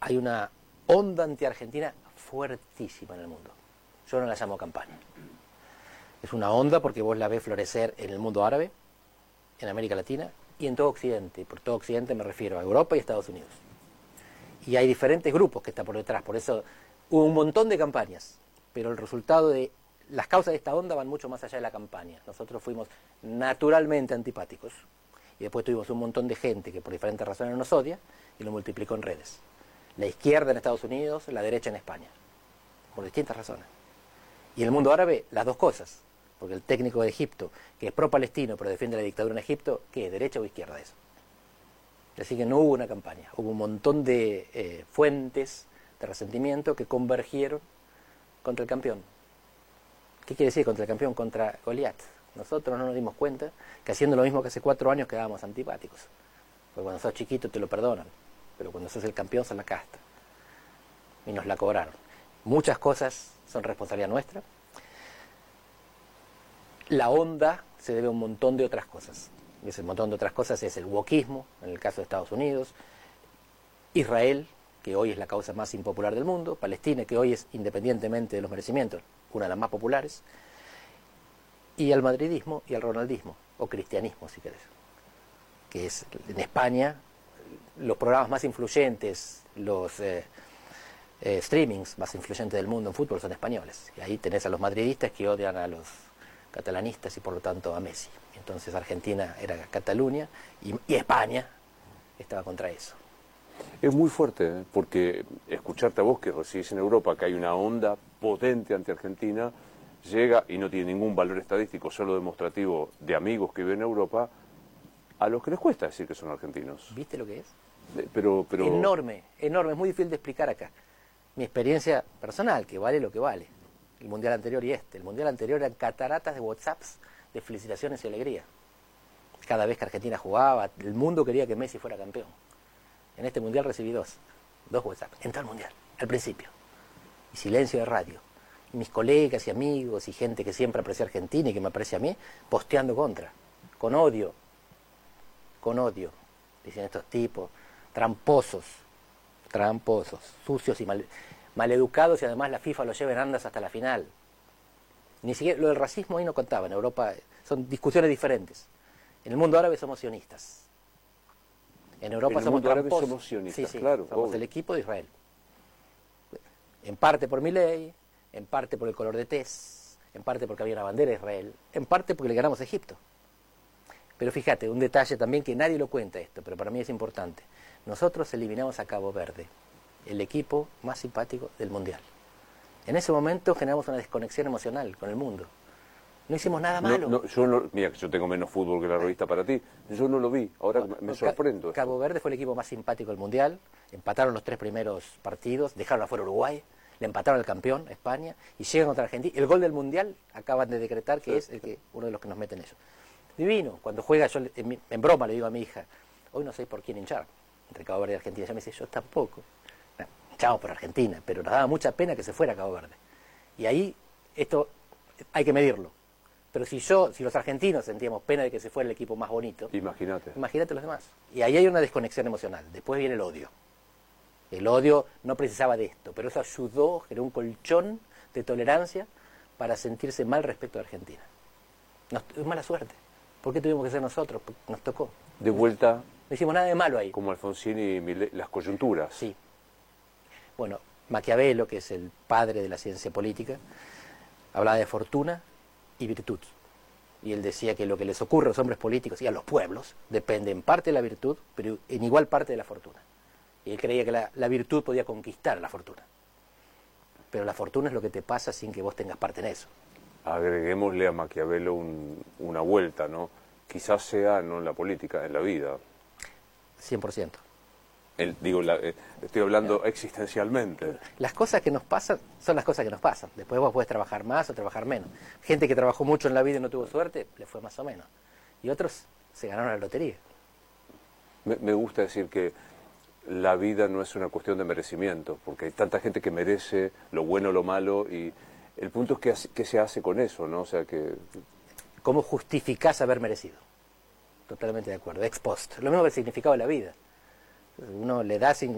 hay una onda anti-argentina fuertísima en el mundo. Yo no la llamo campaña. Es una onda porque vos la ves florecer en el mundo árabe, en América Latina y en todo Occidente. Y por todo Occidente me refiero a Europa y Estados Unidos. Y hay diferentes grupos que están por detrás. Por eso hubo un montón de campañas. Pero el resultado de las causas de esta onda van mucho más allá de la campaña. Nosotros fuimos naturalmente antipáticos. Y después tuvimos un montón de gente que por diferentes razones nos odia y lo multiplicó en redes. La izquierda en Estados Unidos, la derecha en España. Por distintas razones. Y en el mundo árabe, las dos cosas. Porque el técnico de Egipto, que es pro-palestino pero defiende la dictadura en Egipto, ¿qué es? ¿Derecha o izquierda eso? Así que no hubo una campaña. Hubo un montón de fuentes de resentimiento que convergieron contra el campeón. ¿Qué quiere decir contra el campeón? Contra Goliat. Nosotros no nos dimos cuenta que haciendo lo mismo que hace 4 años quedábamos antipáticos. Porque cuando sos chiquito te lo perdonan, pero cuando sos el campeón sos la casta. Y nos la cobraron. Muchas cosas son responsabilidad nuestra. La onda se debe a un montón de otras cosas. Y ese montón de otras cosas es el wokismo, en el caso de Estados Unidos, Israel, que hoy es la causa más impopular del mundo, Palestina, que hoy es, independientemente de los merecimientos, una de las más populares, y al madridismo y al ronaldismo, o cristianismo si querés, que es en España los programas más influyentes, los streamings más influyentes del mundo en fútbol son españoles, y ahí tenés a los madridistas que odian a los catalanistas y por lo tanto a Messi. Entonces Argentina era Cataluña y España estaba contra eso. Es muy fuerte, porque escucharte a vos que residís en Europa, que hay una onda potente anti-Argentina, llega y no tiene ningún valor estadístico, solo demostrativo de amigos que viven en Europa, a los que les cuesta decir que son argentinos. ¿Viste lo que es? Pero... Enorme, enorme, es muy difícil de explicar acá. Mi experiencia personal, que vale lo que vale. El mundial anterior y este. El mundial anterior eran cataratas de WhatsApps de felicitaciones y alegría. Cada vez que Argentina jugaba, el mundo quería que Messi fuera campeón. En este mundial recibí dos WhatsApp, en todo el mundial, al principio. Y silencio de radio. Y mis colegas y amigos y gente que siempre aprecia a Argentina y que me aprecia a mí, posteando contra, con odio, dicen estos tipos, tramposos, sucios y maleducados, y además la FIFA los lleva en andas hasta la final. Ni siquiera lo del racismo ahí no contaba. En Europa son discusiones diferentes. En el mundo árabe somos sionistas. En Europa somos tramposos. Somos sionistas, sí, claro. Somos el equipo de Israel. En parte por Milei, en parte por el color de tez, en parte porque había una bandera de Israel, en parte porque le ganamos a Egipto. Pero fíjate, un detalle también que nadie lo cuenta esto, pero para mí es importante. Nosotros eliminamos a Cabo Verde, el equipo más simpático del Mundial. En ese momento generamos una desconexión emocional con el mundo. No hicimos nada malo. Mira, yo tengo menos fútbol que la revista para ti. Yo no lo vi, ahora me sorprendo. Cabo Verde fue el equipo más simpático del Mundial. Empataron los 3 primeros partidos, dejaron afuera Uruguay, le empataron al campeón, España, y llegan contra Argentina. El gol del Mundial acaban de decretar que es uno de los que nos meten ellos. Divino, cuando juega, yo en broma le digo a mi hija, hoy no sé por quién hinchar, entre Cabo Verde y Argentina. Ella me dice, yo tampoco. Hinchamos por Argentina, pero nos daba mucha pena que se fuera a Cabo Verde. Y ahí, esto hay que medirlo. Pero si los argentinos sentíamos pena de que se fuera el equipo más bonito, imagínate los demás. Y ahí hay una desconexión emocional. Después viene el odio. El odio no precisaba de esto, pero eso ayudó, generó un colchón de tolerancia para sentirse mal respecto a Argentina. Es mala suerte. ¿Por qué tuvimos que ser nosotros? Porque nos tocó. De vuelta... No hicimos nada de malo ahí. Como Alfonsín y Milei, las coyunturas. Sí. Bueno, Maquiavelo, que es el padre de la ciencia política, hablaba de fortuna y virtud. Y él decía que lo que les ocurre a los hombres políticos y a los pueblos depende en parte de la virtud, pero en igual parte de la fortuna. Y él creía que la virtud podía conquistar la fortuna. Pero la fortuna es lo que te pasa sin que vos tengas parte en eso. Agreguémosle a Maquiavelo una vuelta, ¿no? Quizás sea no en la política, en la vida. 100%. Estoy hablando existencialmente. Las cosas que nos pasan son las cosas que nos pasan. Después vos podés trabajar más o trabajar menos. Gente que trabajó mucho en la vida y no tuvo suerte, le fue más o menos. Y otros se ganaron la lotería. Me gusta decir que la vida no es una cuestión de merecimiento, porque hay tanta gente que merece lo bueno o lo malo, y el punto es qué se hace con eso, ¿no? O sea que... ¿Cómo justificás haber merecido? Totalmente de acuerdo. Ex post. Lo mismo que el significado de la vida. Uno le da